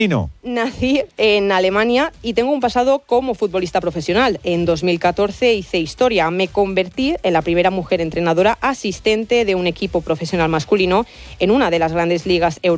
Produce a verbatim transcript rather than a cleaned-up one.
Y no. Nací en Alemania y tengo un pasado como futbolista profesional. En dos mil catorce hice historia. Me convertí en la primera mujer entrenadora asistente de un equipo profesional masculino en una de las grandes ligas europeas.